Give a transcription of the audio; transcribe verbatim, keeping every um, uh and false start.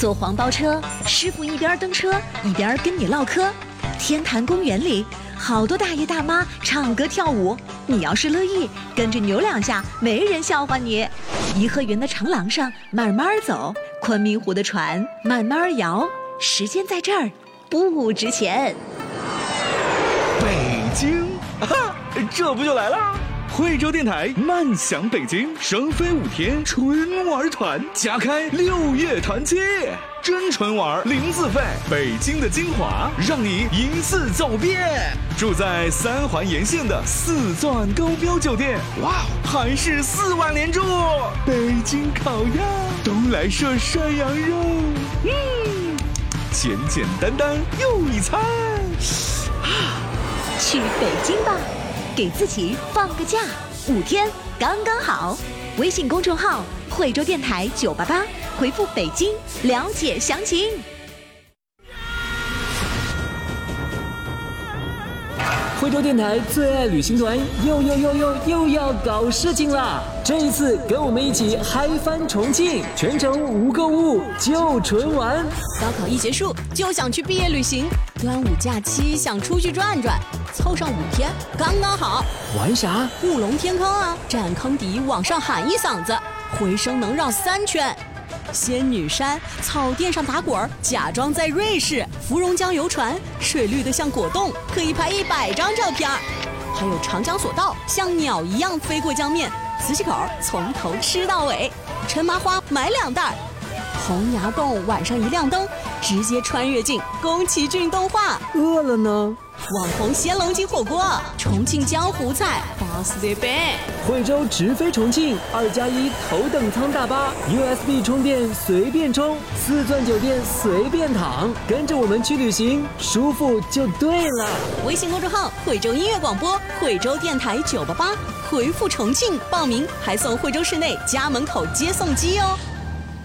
坐黄包车，师傅一边蹬车一边跟你唠嗑。天坛公园里，好多大爷大妈唱歌跳舞，你要是乐意，跟着扭两下，没人笑话你。颐和园的长廊上慢慢走，昆明湖的船慢慢摇，时间在这儿不值钱。 北京，哈，这不就来了？惠州电台慢享北京，双飞五天纯玩团，加开六月团期，真纯玩零自费，北京的精华让你一次走遍。住在三环沿线的四钻高标酒店，哇，还是四万连住。北京烤鸭，东来顺涮羊肉，嗯，简简单单又一餐。 去北京吧，给自己放个假，五天刚刚好。微信公众号惠州电台九八八，回复北京了解详情。 惠州电台最爱旅行团又又又又又要搞事情啦！这一次跟我们一起嗨翻重庆，全程无购物就纯玩。 高考一结束就想去毕业旅行，端午假期想出去转转，凑上五天刚刚好。 玩啥？ 五龙天坑啊，站坑底往上喊一嗓子，回声能绕三圈。仙女山草甸上打滚，假装在瑞士。芙蓉江游船，水绿的像果冻，可以拍一百张照片。还有长江索道，像鸟一样飞过江面。磁器口从头吃到尾。陈麻花买两袋。洪崖洞晚上一亮灯，直接穿越进宫崎骏动画。 饿了呢？ 网红鲜龙筋火锅，重庆江湖菜，巴斯的贝。 惠州直飞重庆，二加一头等舱大巴 ，U S B 充电随便充，四钻酒店随便躺，跟着我们去旅行，舒服就对了。 微信公众号惠州音乐广播，惠州电台九八八，回复重庆报名，还送惠州市内家门口接送机哦。